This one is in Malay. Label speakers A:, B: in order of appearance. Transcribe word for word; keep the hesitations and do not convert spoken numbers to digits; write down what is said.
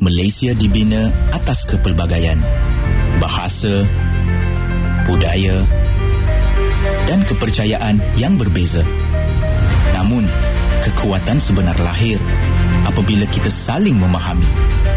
A: Malaysia dibina atas kepelbagaian bahasa, budaya dan kepercayaan yang berbeza. Namun, kekuatan sebenar lahir apabila kita saling memahami